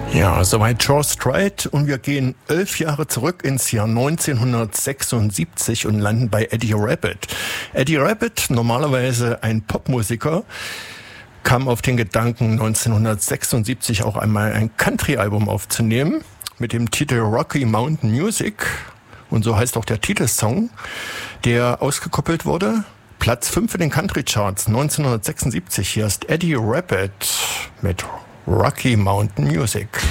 Ja, soweit George Strait und wir gehen 11 Jahre zurück ins Jahr 1976 und landen bei Eddie Rabbitt. Eddie Rabbitt, normalerweise ein Popmusiker, kam auf den Gedanken, 1976 auch einmal ein Country-Album aufzunehmen mit dem Titel Rocky Mountain Music. Und so heißt auch der Titelsong, der ausgekoppelt wurde. Platz 5 in den Country-Charts 1976. Hier ist Eddie Rabbitt mit Rocky Mountain Music.